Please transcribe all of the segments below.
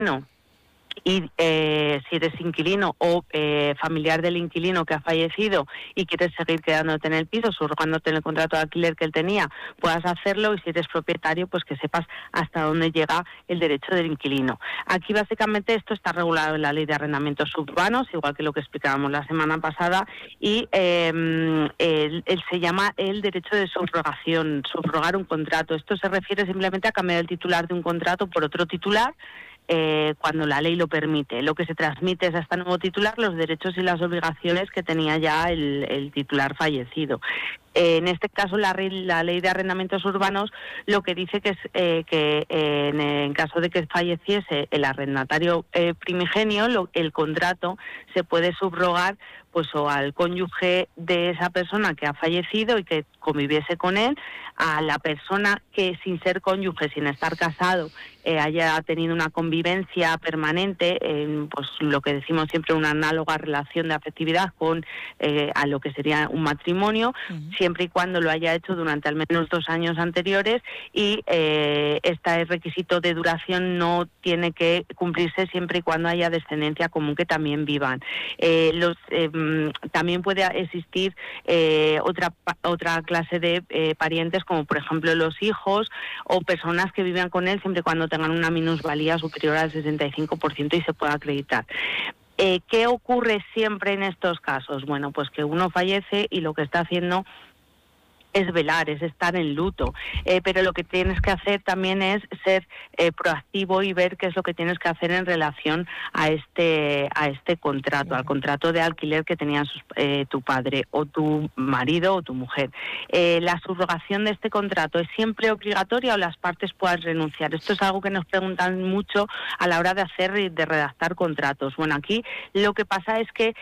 y si eres inquilino o familiar del inquilino que ha fallecido y quieres seguir quedándote en el piso, subrogándote en el contrato de alquiler que él tenía, puedas hacerlo, y si eres propietario, pues que sepas hasta dónde llega el derecho del inquilino. Aquí básicamente esto está regulado en la Ley de Arrendamientos Urbanos, igual que lo que explicábamos la semana pasada, y se llama el derecho de subrogación, subrogar un contrato. Esto se refiere simplemente a cambiar el titular de un contrato por otro titular, cuando la ley lo permite. Lo que se transmite es a este nuevo titular los derechos y las obligaciones que tenía ya el titular fallecido. En este caso, la Ley de Arrendamientos Urbanos lo que dice que es que en caso de que falleciese el arrendatario primigenio, el contrato se puede subrogar pues o al cónyuge de esa persona que ha fallecido y que conviviese con él, a la persona que sin ser cónyuge, sin estar casado, haya tenido una convivencia permanente, pues lo que decimos siempre, una análoga relación de afectividad con a lo que sería un matrimonio, siempre y cuando lo haya hecho durante al menos 2 años anteriores, y este requisito de duración no tiene que cumplirse siempre y cuando haya descendencia común que también vivan. También puede existir otra clase de parientes, como por ejemplo los hijos o personas que vivan con él, siempre y cuando tengan una minusvalía superior al 65% y se pueda acreditar. ¿Qué ocurre siempre en estos casos? Bueno, pues que uno fallece y lo que está haciendo es velar, es estar en luto, pero lo que tienes que hacer también es ser proactivo y ver qué es lo que tienes que hacer en relación a este contrato, al contrato de alquiler que tenían tu padre o tu marido o tu mujer. ¿La subrogación de este contrato es siempre obligatoria o las partes puedan renunciar? Esto es algo que nos preguntan mucho a la hora de redactar contratos. Bueno, aquí lo que pasa es que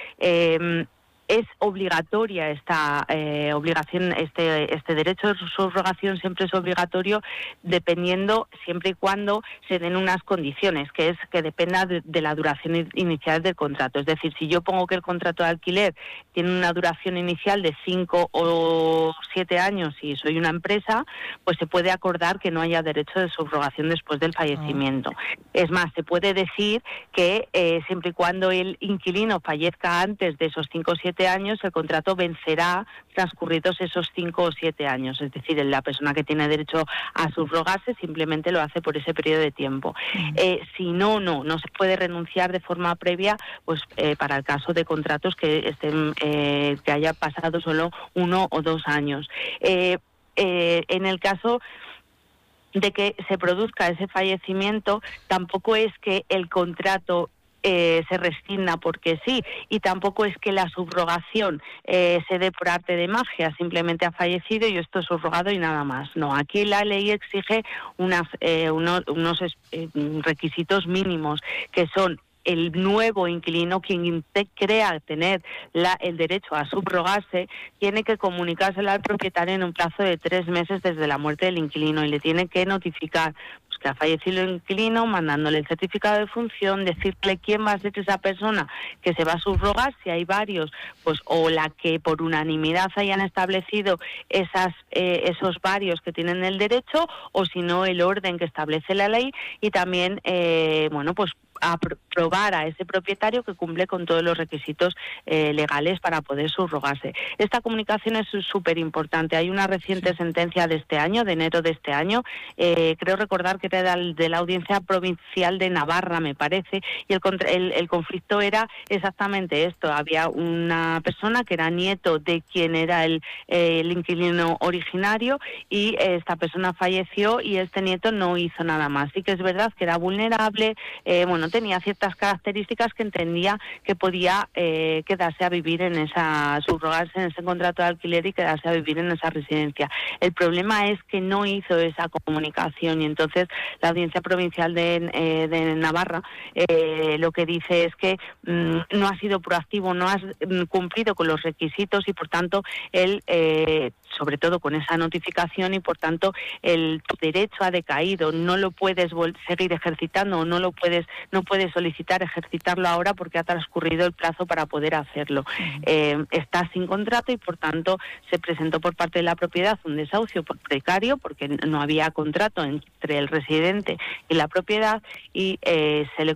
es obligatoria esta obligación, este derecho de subrogación siempre es obligatorio, dependiendo, siempre y cuando se den unas condiciones, que es que dependa de la duración inicial del contrato. Es decir, si yo pongo que el contrato de alquiler tiene una duración inicial de 5 o 7 años y soy una empresa, pues se puede acordar que no haya derecho de subrogación después del fallecimiento. Es más, se puede decir que siempre y cuando el inquilino fallezca antes de esos 5 o 7 años, el contrato vencerá transcurridos esos 5 o 7 años. Es decir, la persona que tiene derecho a subrogarse simplemente lo hace por ese periodo de tiempo. Si no se puede renunciar de forma previa, pues para el caso de contratos que estén que haya pasado solo 1 o 2 años. En el caso de que se produzca ese fallecimiento, tampoco es que el contrato se rescinda porque sí, y tampoco es que la subrogación se dé por arte de magia, simplemente ha fallecido y esto es subrogado y nada más. No, aquí la ley exige unos requisitos mínimos, que son el nuevo inquilino, quien crea tener el derecho a subrogarse, tiene que comunicárselo al propietario en un plazo de 3 meses desde la muerte del inquilino, y le tiene que notificar que ha fallecido el inquilino, mandándole el certificado de función, decirle quién va a ser esa persona que se va a subrogar, si hay varios, pues o la que por unanimidad hayan establecido esos varios que tienen el derecho, o si no, el orden que establece la ley, y también, pues a probar a ese propietario que cumple con todos los requisitos legales para poder subrogarse. Esta comunicación es súper importante. Hay una reciente sentencia de este año, de enero de este año, creo recordar que era de la Audiencia Provincial de Navarra, me parece, y el conflicto era exactamente esto. Había una persona que era nieto de quien era el inquilino originario, y esta persona falleció y este nieto no hizo nada más. Sí que es verdad que era vulnerable, tenía ciertas características que entendía que podía quedarse a vivir subrogarse en ese contrato de alquiler y quedarse a vivir en esa residencia. El problema es que no hizo esa comunicación, y entonces la Audiencia Provincial de Navarra lo que dice es que no ha sido proactivo, no has cumplido con los requisitos, y por tanto él, sobre todo con esa notificación, y por tanto tu derecho ha decaído, no lo puedes seguir ejercitando, no puedes solicitar ejercitarlo ahora porque ha transcurrido el plazo para poder hacerlo. Está sin contrato y por tanto se presentó por parte de la propiedad un desahucio precario porque no había contrato entre el residente y la propiedad, y se le